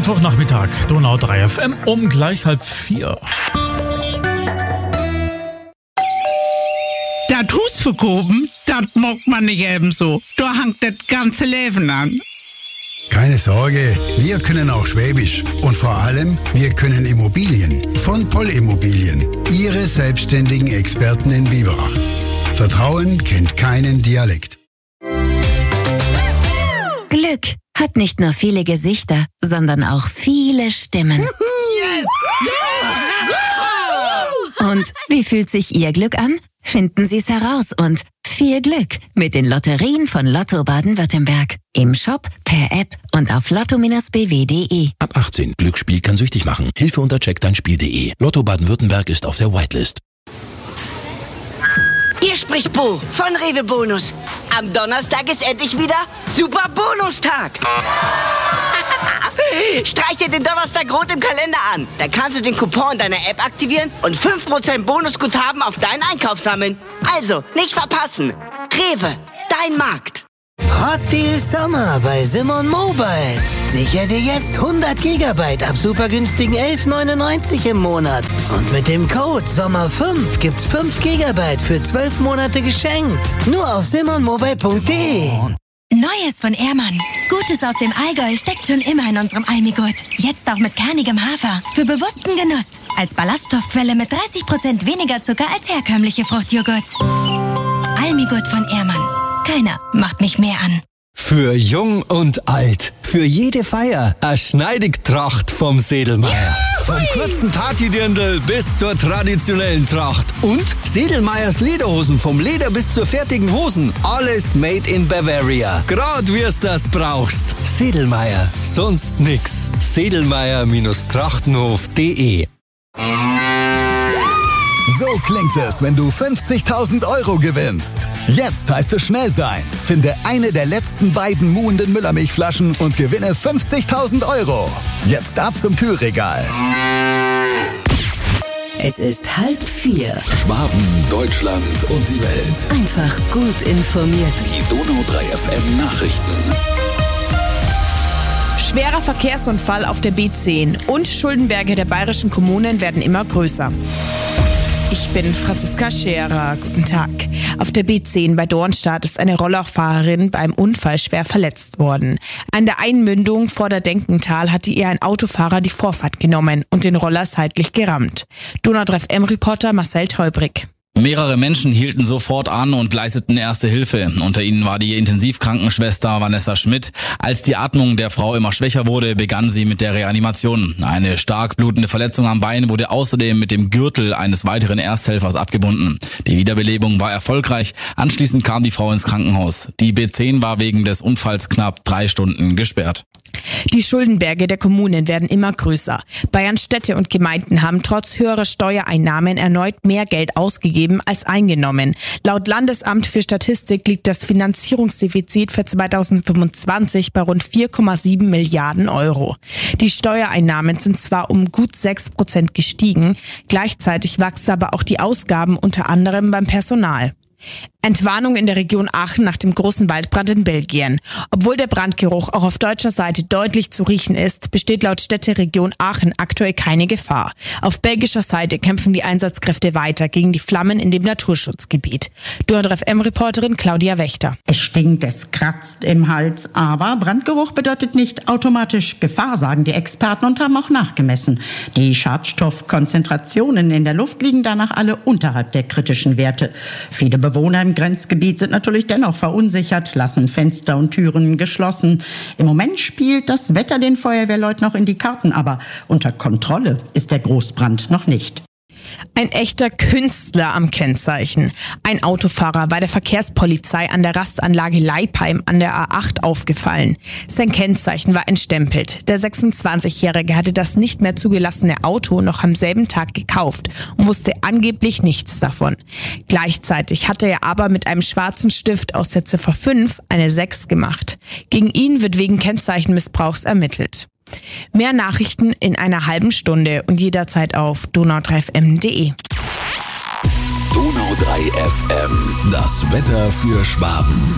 Mittwochnachmittag, Donau 3 FM um gleich 3:30. Das Haus verkaufen, das mag man nicht ebenso. Da hängt das ganze Leben an. Keine Sorge, wir können auch Schwäbisch. Und vor allem, wir können Immobilien. Von Poll Immobilien. Ihre selbstständigen Experten in Biberach. Vertrauen kennt keinen Dialekt. Glück hat nicht nur viele Gesichter, sondern auch viele Stimmen. Yes! Und wie fühlt sich Ihr Glück an? Finden Sie es heraus und viel Glück mit den Lotterien von Lotto Baden-Württemberg. Im Shop, per App und auf lotto-bw.de. Ab 18. Glücksspiel kann süchtig machen. Hilfe unter checkdeinspiel.de. Lotto Baden-Württemberg ist auf der Whitelist. Hier spricht Bo von Rewe Bonus. Am Donnerstag ist endlich wieder Super Bonustag. Streich dir den Donnerstag rot im Kalender an. Dann kannst du den Coupon in deiner App aktivieren und 5% Bonusguthaben auf deinen Einkauf sammeln. Also, nicht verpassen. Rewe, dein Markt. Hot Deal Sommer bei Simon Mobile. Sicher dir jetzt 100 GB ab super günstigen 11,99 im Monat. Und mit dem Code SOMMER5 gibt's 5 GB für 12 Monate geschenkt. Nur auf simonmobile.de. Neues von Ehrmann. Gutes aus dem Allgäu steckt schon immer in unserem Almigurt. Jetzt auch mit kernigem Hafer. Für bewussten Genuss. Als Ballaststoffquelle mit 30% weniger Zucker als herkömmliche Fruchtjoghurt. Almigurt von Ehrmann. Keiner macht mich mehr an. Für jung und alt. Für jede Feier. Eine Schneidigtracht vom Sedelmeier. Vom kurzen Partydirndl bis zur traditionellen Tracht. Und Sedelmeiers Lederhosen. Vom Leder bis zur fertigen Hosen. Alles made in Bavaria. Grad wir's das brauchst. Sedelmeier. Sonst nix. Sedelmeier-trachtenhof.de. So klingt es, wenn du 50.000 € gewinnst. Jetzt heißt es schnell sein. Finde eine der letzten beiden muhenden Müllermilchflaschen und gewinne 50.000 €. Jetzt ab zum Kühlregal. Es ist 3:30. Schwaben, Deutschland und die Welt. Einfach gut informiert. Die Donau 3 FM Nachrichten. Schwerer Verkehrsunfall auf der B10 und Schuldenberge der bayerischen Kommunen werden immer größer. Ich bin Franziska Scherer. Guten Tag. Auf der B10 bei Dornstadt ist eine Rolllerfahrerin beim Unfall schwer verletzt worden. An der Einmündung vor der Denkental hatte ihr ein Autofahrer die Vorfahrt genommen und den Roller seitlich gerammt. Donau 3 FM-Reporter Marcel Teubrig. Mehrere Menschen hielten sofort an und leisteten erste Hilfe. Unter ihnen war die Intensivkrankenschwester Vanessa Schmidt. Als die Atmung der Frau immer schwächer wurde, begann sie mit der Reanimation. Eine stark blutende Verletzung am Bein wurde außerdem mit dem Gürtel eines weiteren Ersthelfers abgebunden. Die Wiederbelebung war erfolgreich. Anschließend kam die Frau ins Krankenhaus. Die B10 war wegen des Unfalls knapp 3 Stunden gesperrt. Die Schuldenberge der Kommunen werden immer größer. Bayerns Städte und Gemeinden haben trotz höherer Steuereinnahmen erneut mehr Geld ausgegeben als eingenommen. Laut Landesamt für Statistik liegt das Finanzierungsdefizit für 2025 bei rund 4,7 Milliarden €. Die Steuereinnahmen sind zwar um gut 6% gestiegen, gleichzeitig wachsen aber auch die Ausgaben unter anderem beim Personal. Entwarnung in der Region Aachen nach dem großen Waldbrand in Belgien. Obwohl der Brandgeruch auch auf deutscher Seite deutlich zu riechen ist, besteht laut Städteregion Aachen aktuell keine Gefahr. Auf belgischer Seite kämpfen die Einsatzkräfte weiter gegen die Flammen in dem Naturschutzgebiet. Donau 3 FM-Reporterin Claudia Wächter. Es stinkt, es kratzt im Hals, aber Brandgeruch bedeutet nicht automatisch Gefahr, sagen die Experten und haben auch nachgemessen. Die Schadstoffkonzentrationen in der Luft liegen danach alle unterhalb der kritischen Werte. Viele Bewohner im Grenzgebiet sind natürlich dennoch verunsichert, lassen Fenster und Türen geschlossen. Im Moment spielt das Wetter den Feuerwehrleuten noch in die Karten, aber unter Kontrolle ist der Großbrand noch nicht. Ein echter Künstler am Kennzeichen. Ein Autofahrer war der Verkehrspolizei an der Rastanlage Leipheim an der A8 aufgefallen. Sein Kennzeichen war entstempelt. Der 26-Jährige hatte das nicht mehr zugelassene Auto noch am selben Tag gekauft und wusste angeblich nichts davon. Gleichzeitig hatte er aber mit einem schwarzen Stift aus der Ziffer 5 eine 6 gemacht. Gegen ihn wird wegen Kennzeichenmissbrauchs ermittelt. Mehr Nachrichten in einer halben Stunde und jederzeit auf donau3fm.de. Donau 3 FM, das Wetter für Schwaben.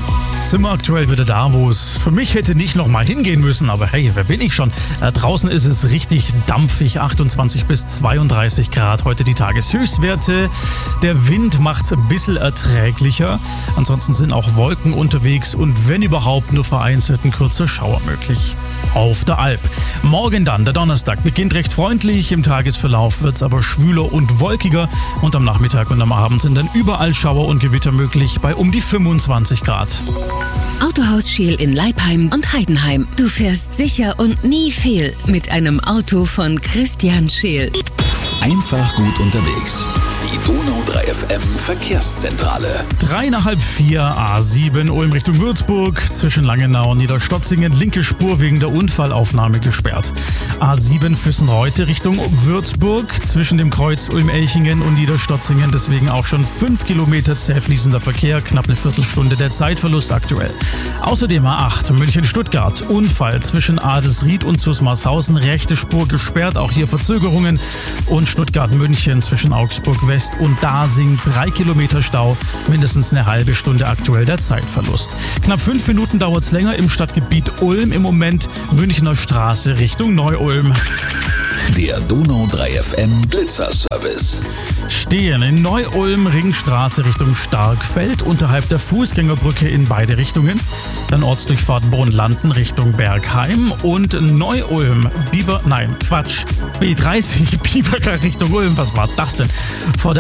Sind wir aktuell wieder da, wo es für mich hätte nicht noch mal hingehen müssen, aber hey, wer bin ich schon? Draußen ist es richtig dampfig, 28 bis 32 Grad heute die Tageshöchstwerte. Der Wind macht es ein bisschen erträglicher. Ansonsten sind auch Wolken unterwegs und wenn überhaupt nur vereinzelt ein kurzer Schauer möglich. Auf der Alp. Morgen dann, der Donnerstag, beginnt recht freundlich. Im Tagesverlauf wird es aber schwüler und wolkiger und am Nachmittag und am Abend sind dann überall Schauer und Gewitter möglich bei um die 25 Grad. Autohaus Scheel in Leipheim und Heidenheim. Du fährst sicher und nie fehl mit einem Auto von Christian Scheel. Einfach gut unterwegs. Die Donau 3 FM Verkehrszentrale. 3:30 A7 Ulm Richtung Würzburg. Zwischen Langenau und Niederstotzingen linke Spur wegen der Unfallaufnahme gesperrt. A7 Füssenreute Richtung Würzburg. Zwischen dem Kreuz Ulm-Elchingen und Niederstotzingen deswegen auch schon 5 Kilometer zäh fließender Verkehr. Knapp eine Viertelstunde der Zeitverlust aktuell. Außerdem A8 München-Stuttgart. Unfall zwischen Adelsried und Zusmarshausen. Rechte Spur gesperrt. Auch hier Verzögerungen. Und Stuttgart-München zwischen Augsburg West und Dasing 3 Kilometer Stau, mindestens eine halbe Stunde aktuell der Zeitverlust. Knapp 5 Minuten dauert es länger im Stadtgebiet Ulm im Moment, Münchner Straße Richtung Neu-Ulm. Der Donau 3 FM Blitzerservice. Stehen in Neu-Ulm, Ringstraße Richtung Starkfeld, unterhalb der Fußgängerbrücke in beide Richtungen. Dann Ortsdurchfahrt Bornlanden Richtung Bergheim und Neu-Ulm, B30 Biberklar Richtung Ulm. Was war das denn? Vor der